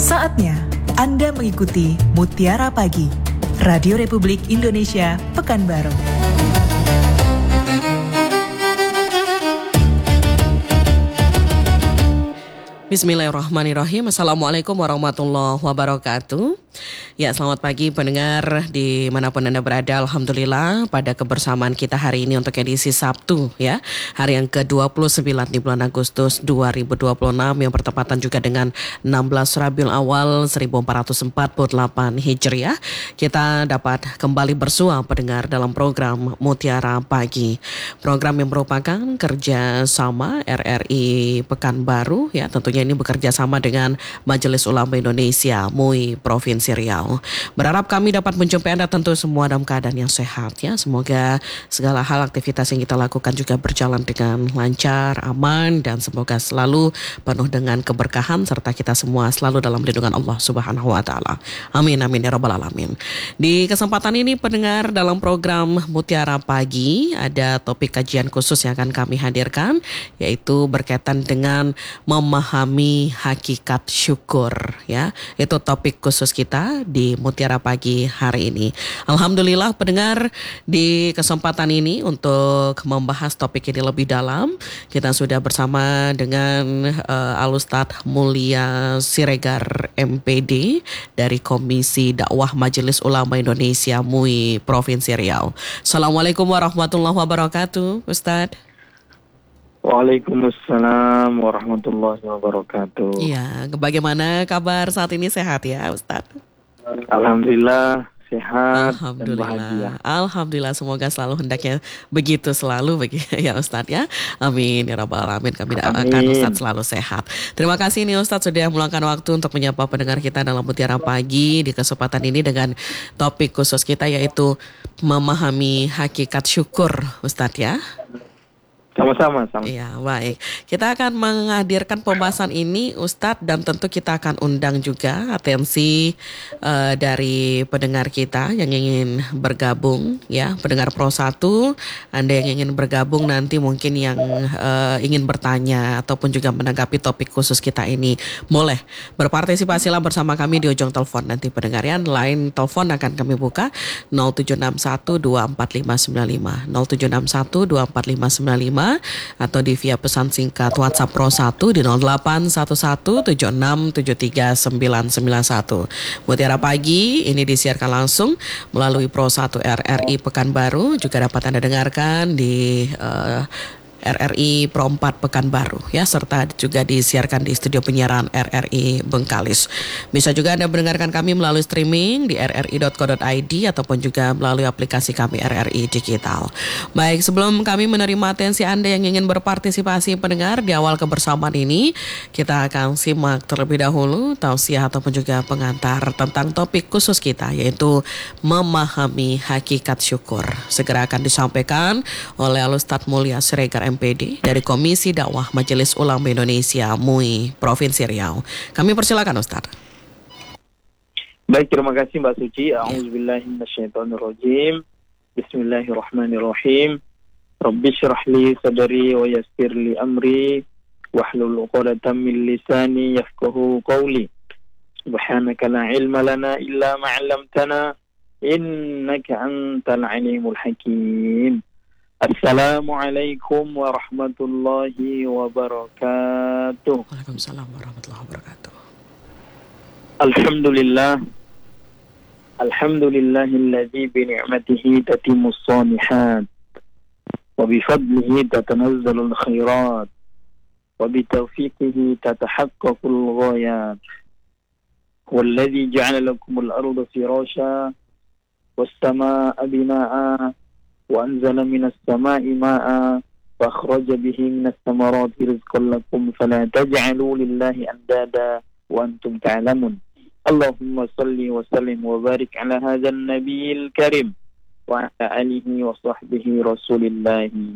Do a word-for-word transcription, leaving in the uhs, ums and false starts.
Saatnya Anda mengikuti Mutiara Pagi, Radio Republik Indonesia, Pekanbaru. Bismillahirrahmanirrahim. Assalamualaikum warahmatullahi wabarakatuh. Ya, selamat pagi pendengar dimanapun Anda berada. Alhamdulillah pada kebersamaan kita hari ini untuk edisi Sabtu ya, hari yang ke dua puluh sembilan di bulan Agustus dua ribu dua puluh enam yang bertepatan juga dengan enam belas Rabiul Awal seribu empat ratus empat puluh delapan Hijriah. Kita dapat kembali bersua pendengar dalam program Mutiara Pagi, program yang merupakan kerjasama R R I Pekanbaru ya, tentunya ini bekerja sama dengan Majelis Ulama Indonesia M U I Provinsi Riau. Berharap kami dapat menjumpai Anda tentu semua dalam keadaan yang sehat ya. Semoga segala hal aktivitas yang kita lakukan juga berjalan dengan lancar, aman, dan semoga selalu penuh dengan keberkahan serta kita semua selalu dalam lindungan Allah Subhanahu wa taala. Amin amin ya rabbal alamin. Di kesempatan ini pendengar, dalam program Mutiara Pagi ada topik kajian khusus yang akan kami hadirkan, yaitu berkaitan dengan memahami hakikat syukur ya. Itu topik khusus kita di Mutiara Pagi hari ini. Alhamdulillah pendengar, di kesempatan ini untuk membahas topik ini lebih dalam, kita sudah bersama dengan uh, Al-Ustadz Mulia Siregar M P D dari Komisi Dakwah Majelis Ulama Indonesia M U I Provinsi Riau. Assalamualaikum warahmatullahi wabarakatuh, Ustadz. Waalaikumsalam warahmatullahi wabarakatuh. Iya, bagaimana kabar saat ini, sehat ya Ustadz? Alhamdulillah sehat Alhamdulillah. dan bahagia. Alhamdulillah, semoga selalu hendaknya begitu selalu begitu ya Ustadz ya. Amin ya rabbal alamin. Kami doakan Ustadz selalu sehat. Terima kasih nih Ustadz sudah meluangkan waktu untuk menyapa pendengar kita dalam Mutiara Pagi di kesempatan ini dengan topik khusus kita, yaitu memahami hakikat syukur Ustadz ya. Sama-sama. Sama. Iya, baik. Kita akan menghadirkan pembahasan ini Ustadz, dan tentu kita akan undang juga atensi uh, dari pendengar kita yang ingin bergabung ya, pendengar Pro satu, Anda yang ingin bergabung nanti mungkin yang uh, ingin bertanya ataupun juga menanggapi topik khusus kita ini, boleh berpartisipasilah bersama kami di ujung telepon nanti pendengar ya. Line telepon akan kami buka nol tujuh enam satu dua empat lima sembilan lima nol tujuh enam satu dua empat lima sembilan lima atau di via pesan singkat WhatsApp Pro satu di nol delapan satu satu tujuh enam tujuh tiga sembilan sembilan satu. Mutiara Pagi ini disiarkan langsung melalui Pro satu R R I Pekanbaru, juga dapat Anda dengarkan di uh, R R I Pro empat Pekanbaru ya, serta juga disiarkan di studio penyiaran R R I Bengkalis. Bisa juga Anda mendengarkan kami melalui streaming di r r i dot co dot i d ataupun juga melalui aplikasi kami R R I Digital. Baik, sebelum kami menerima atensi Anda yang ingin berpartisipasi pendengar di awal kebersamaan ini, kita akan simak terlebih dahulu tausiah ataupun juga pengantar tentang topik khusus kita, yaitu memahami hakikat syukur. Segera akan disampaikan oleh Al-Ustadz Mulia Siregar M P D dari Komisi Dakwah Majelis Ulama Indonesia M U I Provinsi Riau. Kami persilakan Ustaz. Baik, terima kasih Mbak Suci. A'udzubillahi minasyaitonirrajim. Bismillahirrahmanirrahim. Rabbi shrah li sadri wa yassir li amri wahlul 'uqdatam min lisani yafqahu qawli. Subhanaka la ilma lana illa ma 'allamtana innaka antal alimul hakim. Assalamualaikum warahmatullahi wabarakatuh. Waalaikumsalam warahmatullahi wabarakatuh. Alhamdulillah. Alhamdulillahilladzi bi ni'matihi tatimmus shalihat wa bi fadlihi tatanazzalul khairat wa bi tawfiqihi tatahaqqaqul ghayat. Walladzi ja'ala lakumul arda firasha was samaa'a binaa'a وأنزل من السماء ماء فأخرج به من الثمرات رزقا لكم فلا تجعلوا لله أندادا وأنتم تعلمون. اللهم صل وسلم وبارك على هذا النبي الكريم وعلى آله وصحبه رسول الله